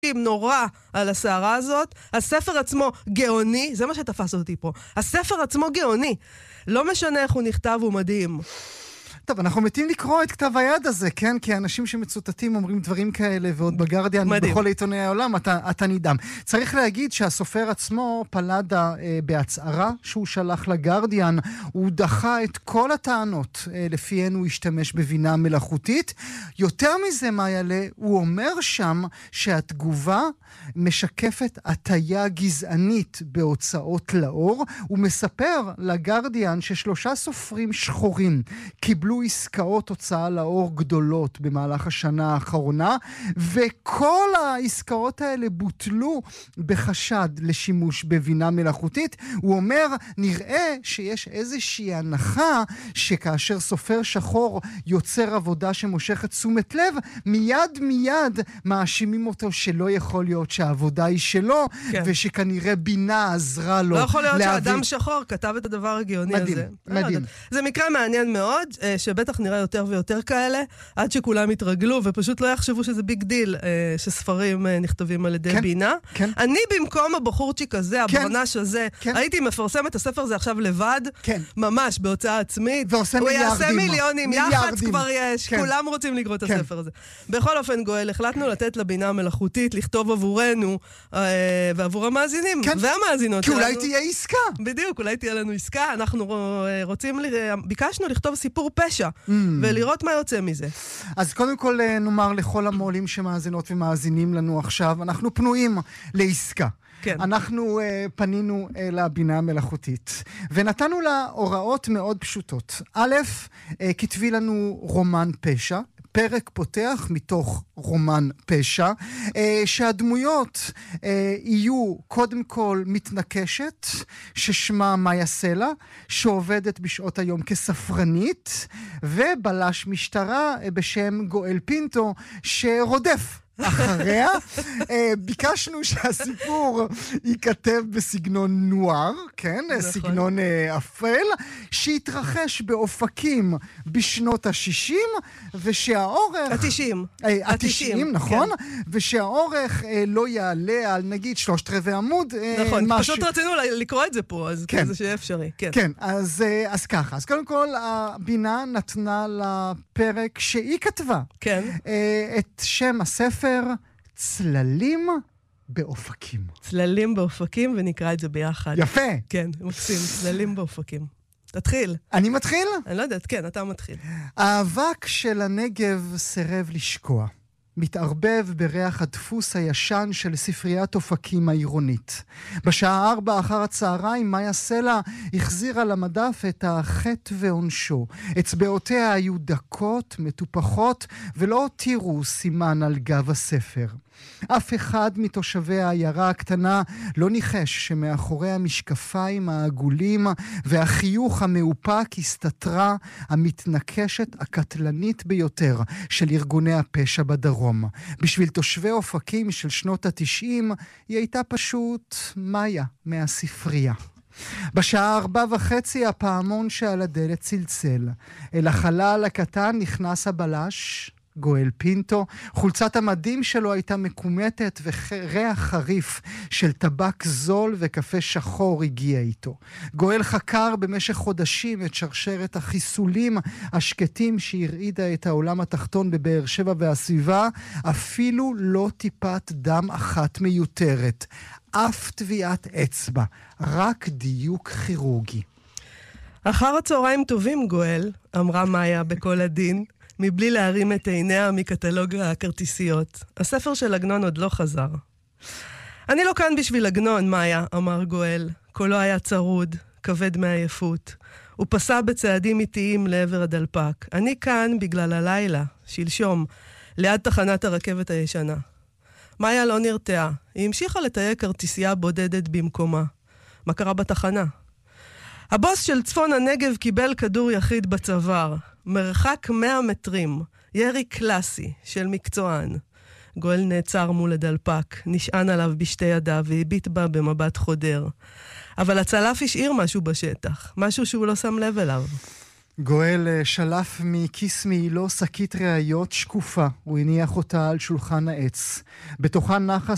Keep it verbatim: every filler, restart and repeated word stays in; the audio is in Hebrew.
נורא על הסערה הזאת. הספר עצמו גאוני, זה מה שתפס אותי פה. הספר עצמו גאוני. לא משנה איך הוא נכתב, הוא מדהים. טוב, אנחנו מתים לקרוא את כתב היד הזה, כן? כי האנשים שמצוטטים אומרים דברים כאלה, ועוד בגרדיאן, מדהים. בכל עיתוני העולם, אתה, אתה נדהם. צריך להגיד שהסופר עצמו, פלדה, אה, בהצערה שהוא שלח לגרדיאן, הוא דחה את כל הטענות, אה, לפיהן הוא השתמש בבינה מלאכותית. יותר מזה, מה יעלה, הוא אומר שם שהתגובה משקפת הטיה גזענית בהוצאות לאור. הוא מספר לגרדיאן ששלושה סופרים שחורים קיבלו עסקאות הוצאה לאור גדולות במהלך השנה האחרונה, וכל העסקאות האלה בוטלו בחשד לשימוש בבינה מלאכותית. הוא אומר, נראה שיש איזושהי הנחה שכאשר סופר שחור יוצר עבודה שמושכת תשומת לב, מיד מיד מאשימים אותו שלא יכול להיות שהעבודה היא שלו, כן. ושכנראה בינה עזרה לו. לא יכול להיות להביא... שאדם שחור כתב את הדבר הגאוני מדהים, הזה. מדהים. זה מקרה מעניין מאוד, שבטח נראה יותר ויותר כאלה, עד שכולם יתרגלו, ופשוט לא יחשבו שזה ביג דיל, שספרים נכתבים על ידי כן, בינה. כן. אני במקום הבחורצ'יק הזה, כן, הברנש הזה, כן. הייתי מפרסם את הספר הזה עכשיו לבד, כן. ממש בהוצאה עצמית. ועושה מיליארדים. הוא יעשה מיליונים, מיליארדים. יחץ כבר יש, כן. כולם רוצים לקרוא את כן. הספר הזה. בכל אופן, גואל, החלטנו לתת לבינה המלאכותית, לכתוב עבורנו, ועבור המאזינים, כן. והמאזינות. כי אולי תהיה עסקה. בדיוק, אולי תהיה לנו עסקה. אנחנו רוצים, ביקשנו לכתוב סיפור פשע, mm. ולראות מה יוצא מזה. אז קודם כל נאמר לכל המעולים שמאזינות ומאזינים לנו עכשיו, אנחנו פנויים לעסקה. כן. אנחנו uh, פנינו uh, לבינה המלאכותית, ונתנו לה הוראות מאוד פשוטות. א', uh, כתבי לנו רומן פשע, פרק פותח מתוך רומן פשע, אה, שהדמויות אה, יהיו קודם כל מתנקשת, ששמה מאיה סלע, שעובדת בשעות היום כספרנית, ובלש משטרה אה, בשם גואל פינטו, שרודף אחריה. ביקשנו שהסיפור ייכתב בסגנון נואר, כן? סגנון אפל, שיתרחש באופקים בשנות ה-שישים, ושהאורך... ה-תשעים. ה-תשעים, נכון? ושהאורך לא יעלה על נגיד שלושת רבעי עמוד. נכון, פשוט רצינו לקרוא את זה פה, אז זה שיהיה אפשרי. כן, אז ככה. אז קודם כל, הבינה נתנה לפרק שהיא כתבה. כן. את שם הספר צללים באופקים. צללים באופקים, ונקרא את זה ביחד. יפה. כן, מקסים, צללים באופקים. תתחיל. אני מתחיל? אני לא יודעת, כן, אתה מתחיל. האבק של הנגב סירב לשקוע. מתערבב בריח הדפוס הישן של ספריית אופקים העירונית. בשעה ארבע אחר הצהריים, מאיה סלע החזירה למדף את החטא ועונשו. אצבעותיה היו דקות, מטופחות, ולא הותירו סימן על גב הספר. אף אחד מתושבי העיירה הקטנה לא ניחש שמאחורי המשקפיים העגולים והחיוך המאופק הסתתרה המתנקשת הקטלנית ביותר של ארגוני הפשע בדרום. בשביל תושבי אופקים של שנות התשעים היא הייתה פשוט מאיה מהספרייה. בשעה ארבע וחצי הפעמון שעל הדלת צלצל. אל החלל הקטן נכנס הבלש גואל פינטו. חולצת המדים שלו הייתה מקומטת, וריח חריף של טבק זול וקפה שחור הגיע איתו. גואל חקר במשך חודשים את שרשרת החיסולים השקטים שהרעידה את העולם התחתון בבאר שבע והסביבה. אפילו לא טיפת דם אחת מיותרת, אף טביעת אצבע, רק דיוק כירורגי. אחר הצהריים טובים, גואל, אמרה מאיה בכל הדין, מבלי להרים את עיניה מקטלוג הכרטיסיות. הספר של עגנון עוד לא חזר. אני לא כאן בשביל עגנון, מאיה, אמר גואל. קולו היה צרוד, כבד מעייפות. הוא פסע בצעדים איטיים לעבר הדלפק. אני כאן בגלל הלילה, שלשום, ליד תחנת הרכבת הישנה. מאיה לא נרתעה. היא המשיכה לתייק כרטיסייה בודדת במקומה. מה קרה בתחנה? הבוס של צפון הנגב קיבל כדור יחיד בצוואר. מרחק מאה מטרים, ירי קלאסי של מקצוען. גואל נעצר מול הדלפק, נשען עליו בשתי ידיו והביט בה במבט חודר. אבל הצלף השאיר משהו בשטח, משהו שהוא לא שם לב אליו. גואל שלף מכיס מעילו שקית ראיות שקופה. הוא הניח אותה על שולחן העץ. בתוכה נחה